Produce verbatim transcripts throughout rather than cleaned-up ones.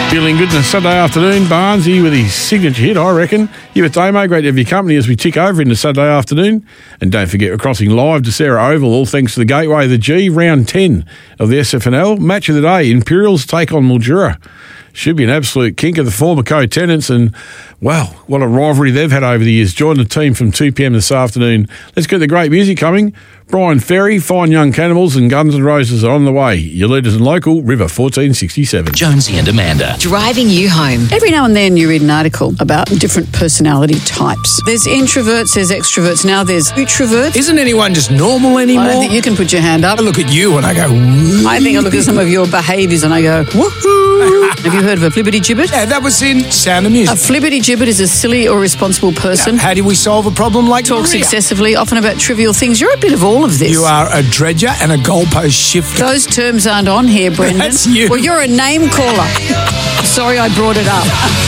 Feeling good on a Saturday afternoon. Barnesy with his signature hit, I reckon. You with Damo, great to have your company as we tick over into Saturday afternoon. And don't forget, we're crossing live to Sarah Oval, all thanks to the Gateway of the G, round ten of the S F N L. Match of the day, Imperials take on Mildura. Should be an absolute kink of the former co-tenants, and, wow, what a rivalry they've had over the years. Join the team from two p.m. this afternoon. Let's get the great music coming. Brian Ferry, Fine Young Cannibals and Guns N' Roses are on the way. Your leaders in local, River fourteen sixty-seven. Jonesy and Amanda. Driving you home. Every now and then you read an article about different personality types. There's introverts, there's extroverts, now there's utroverts. Isn't anyone just normal anymore? I don't think you can put your hand up. I look at you and I go, woo. I think I look at some of your behaviours and I go, woohoo. Have you heard of a flibbity gibbet? Yeah, that was in Sound of Music. A flibbity gibbet is a silly or irresponsible person. Now, how do we solve a problem like Talks Maria? excessively, often about trivial things. You're a bit of all of this. You are a dredger and a goalpost shifter. Those terms aren't on here, Brendan. That's you. Well, you're a name caller. Sorry I brought it up.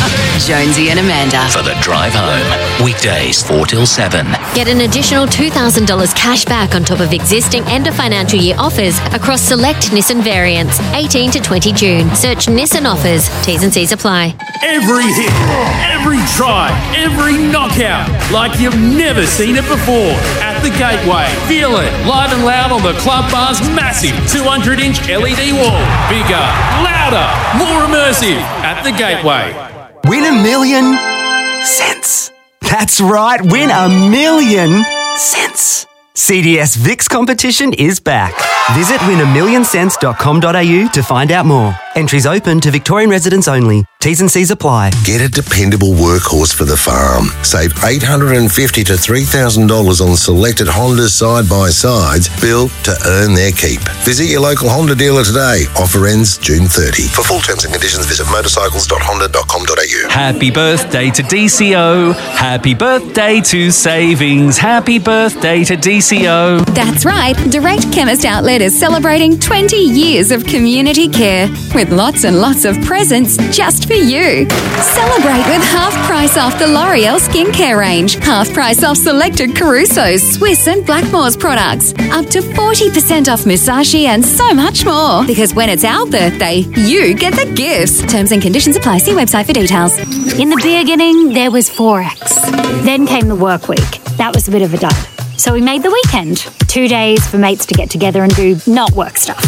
Jonesy and Amanda. For the drive home. Weekdays four till seven. Get an additional two thousand dollars cash back on top of existing end of financial year offers across select Nissan variants, eighteen to twenty June. Search Nissan offers. T's and C's apply. Every hit, every try, every knockout, like you've never seen it before. At the Gateway, feel it live and loud on the Club Bar's massive two hundred inch L E D wall. Bigger, louder, more immersive. At the Gateway. Win a million cents. That's right, win a million cents. C D S V I X competition is back. Visit win a million cents dot com dot a u to find out more. Entries open to Victorian residents only. T's and C's apply. Get a dependable workhorse for the farm. Save eight hundred fifty dollars to three thousand dollars on selected Honda side-by-sides built to earn their keep. Visit your local Honda dealer today. Offer ends June thirtieth. For full terms and conditions, visit motorcycles dot honda dot com dot a u. Happy birthday to D C O. Happy birthday to Savings. Happy birthday to D C O. That's right. Direct Chemist Outlet is celebrating twenty years of community care with lots and lots of presents just for you. Celebrate with half price off the L'Oreal skincare range, half price off selected Caruso's, Swiss and Blackmore's products, up to forty percent off Musashi and so much more. Because when it's our birthday, you get the gifts. Terms and conditions apply. See website for details. In the beginning, there was Forex. Then came the work week. That was a bit of a dud. So we made the weekend. Two days for mates to get together and do not work stuff.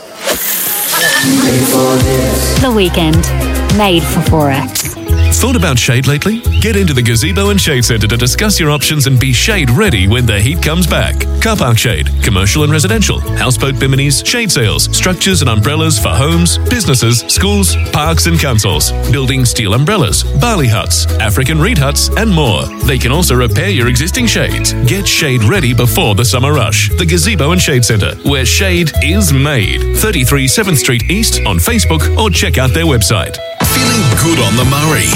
The weekend. Made for Forex. Thought about shade lately? Get into the Gazebo and Shade Centre to discuss your options and be shade ready when the heat comes back. Car park shade, commercial and residential, houseboat biminis, shade sails, structures and umbrellas for homes, businesses, schools, parks and councils, building steel umbrellas, barley huts, African reed huts and more. They can also repair your existing shades. Get shade ready before the summer rush. The Gazebo and Shade Centre, where shade is made. thirty-three seventh Street East on Facebook or check out their website. Feeling good on the Murray.